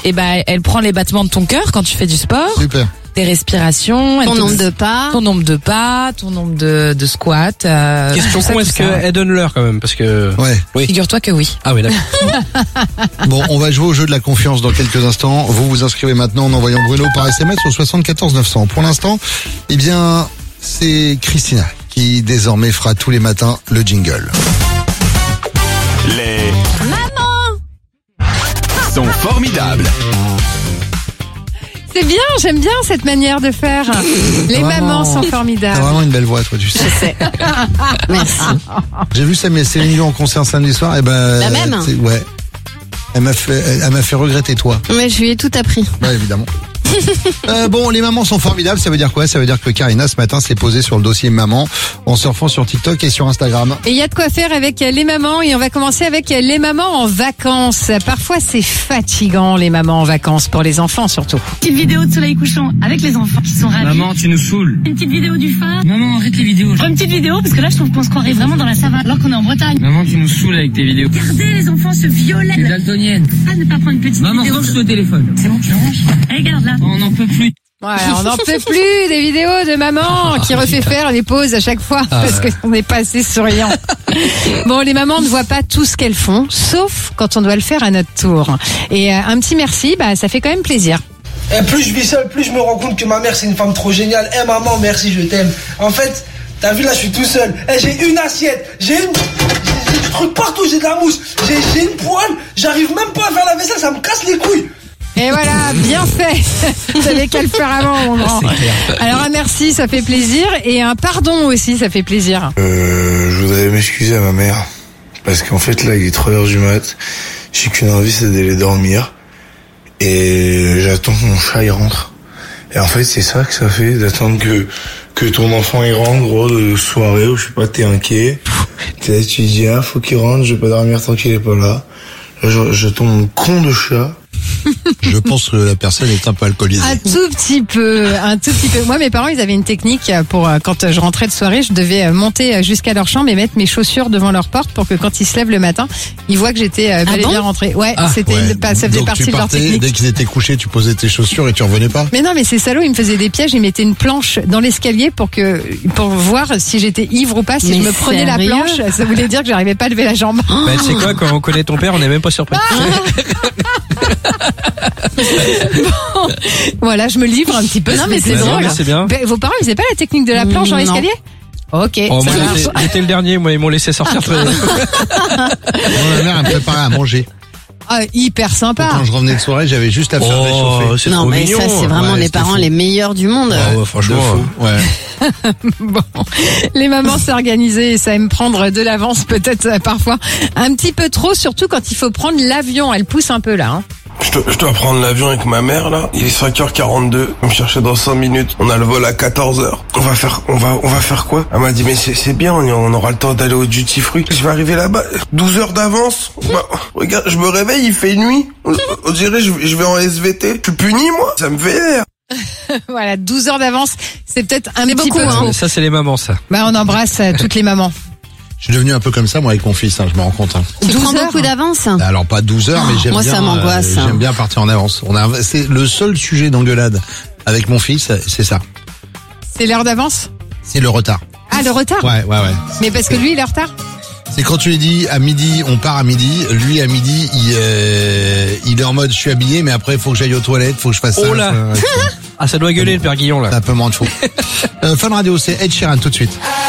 et ben elle prend les battements de ton cœur quand tu fais du sport. Super. Tes respirations, Ton nombre de pas. ton nombre de squats. Question con, est-ce qu'elle donne l'heure quand même? Parce que. Ouais. Oui. Figure-toi que oui. Ah oui, d'accord. Bon, on va jouer au jeu de la confiance dans quelques instants. Vous vous inscrivez maintenant en envoyant Bruno par SMS au 74 900. Pour l'instant, eh bien, c'est Christina qui désormais fera tous les matins le jingle. Les mamans sont formidables. C'est bien, j'aime bien cette manière de faire. Les mamans sont T'as formidables. vraiment une belle voix, toi, tu sais. Merci. J'ai vu Céline Dion en concert samedi soir. Et ben, La même? Ouais. Elle m'a fait regretter toi. Mais je lui ai tout appris. Ouais, évidemment. Bon, les mamans sont formidables, ça veut dire quoi? Ça veut dire que Karina, ce matin, s'est posée sur le dossier maman en surfant sur TikTok et sur Instagram. Et il y a de quoi faire avec les mamans et on va commencer avec les mamans en vacances. Parfois c'est fatigant les mamans en vacances, pour les enfants surtout. Petite vidéo de soleil couchant avec les enfants qui sont ravis. Maman, tu nous saoules. Une petite vidéo du phare. Maman, arrête les vidéos. Une petite vidéo parce que là je trouve qu'on se croirait vraiment dans la savane alors qu'on est en Bretagne. Maman, tu nous saoules avec tes vidéos. Regardez les enfants ce violet. Tu es daltonienne. Ah, ne pas prendre une petite Maman, vidéo. range le téléphone. C'est bon, tu ranges. Regarde là. On n'en peut plus. Ouais, on n'en peut plus des vidéos de maman qui refait faire les pauses à chaque fois parce qu'on n'est pas assez souriant. Bon, les mamans ne voient pas tout ce qu'elles font, sauf quand on doit le faire à notre tour. Et un petit merci, ça fait quand même plaisir. Et plus je vis seul, plus je me rends compte que ma mère c'est une femme trop géniale. Eh maman, merci, je t'aime. En fait, t'as vu là, je suis tout seul. J'ai une assiette, j'ai du truc partout, j'ai de la mousse, j'ai une poêle, j'arrive même pas à faire la vaisselle, ça me casse les couilles. Et voilà, bien fait. Vous savez qu'à le faire avant, mon grand. Alors un merci, ça fait plaisir. Et un pardon aussi, ça fait plaisir. Je voudrais m'excuser à ma mère. Parce qu'en fait, là, il est 3h du mat. J'ai qu'une envie, c'est d'aller dormir. Et j'attends que mon chat, il rentre. Et en fait, c'est ça que ça fait, d'attendre que ton enfant, il rentre, gros, de soirée, où je sais pas, t'es inquiet. Tu dis, faut qu'il rentre, je vais pas dormir tant qu'il est pas là. Là, je tombe mon con de chat. Je pense que la personne est un peu alcoolisée. Un tout petit peu. Moi, mes parents, ils avaient une technique pour quand je rentrais de soirée, je devais monter jusqu'à leur chambre et mettre mes chaussures devant leur porte pour que quand ils se lèvent le matin, ils voient que j'étais bel et bien rentrée. Ouais, ça faisait Donc partie tu de leur partais, technique. dès qu'ils étaient couchés, tu posais tes chaussures et tu revenais pas. Mais non, mais ces salauds, ils me faisaient des pièges, ils mettaient une planche dans l'escalier pour voir si j'étais ivre ou pas. Si Mais je me prenais la sérieux planche, ça voulait dire que j'arrivais pas à lever la jambe. Bah, tu sais quoi, quand on connaît ton père, on n'est même pas surpris. Bon, voilà, je me livre un petit peu. Non, mais c'est Ouais, drôle. non, mais c'est bien. Vos parents, ils faisaient pas la technique de la planche dans Non. l'escalier? Ok. Oh, ça moi, marche. j'étais le dernier, moi, ils m'ont laissé sortir. Moi, ma mère, elle me préparait à manger. Ah, hyper sympa. Quand je revenais de soirée, j'avais juste à faire réchauffer. C'est Non, trop mais mignon. ça, c'est vraiment Ouais, les c'était parents fou. les meilleurs du monde. Ah ouais, franchement. Ouais. Bon, les mamans s'organiser et ça aime prendre de l'avance peut-être parfois un petit peu trop, surtout quand il faut prendre l'avion. Elle pousse un peu là. Hein. Je dois prendre l'avion avec ma mère, là. Il est 5h42. On me cherchait dans 5 minutes. On a le vol à 14h. On va faire quoi? Elle m'a dit, mais c'est bien, on aura le temps d'aller au duty free. Je vais arriver là-bas. 12 heures d'avance. Bah, regarde, je me réveille, il fait nuit. On dirait, je vais en SVT. Je suis puni, moi. Ça me vénère. Voilà, 12 heures d'avance, c'est peut-être un petit beaucoup, peu hein. trop. Ça, c'est les mamans, ça. On embrasse toutes les mamans. Je suis devenu un peu comme ça, moi, avec mon fils, je me rends compte. Tu 12 prends heures. beaucoup d'avance. Alors, pas 12 heures, mais j'aime moi, bien. ça m'angoisse. J'aime bien partir en avance. C'est le seul sujet d'engueulade avec mon fils, c'est ça. C'est l'heure d'avance? C'est le retard. Ah, le retard? Ouais. Mais parce que lui, il est en retard? C'est quand tu lui dis à midi, on part à midi. Lui, à midi, il est en mode, je suis habillé, mais après, il faut que j'aille aux toilettes, faut que je fasse ça. Oh là. Ah, ça doit gueuler, le père Guillon, là. C'est un peu moins de fou. Fun Radio, c'est Ed Sheeran tout de suite.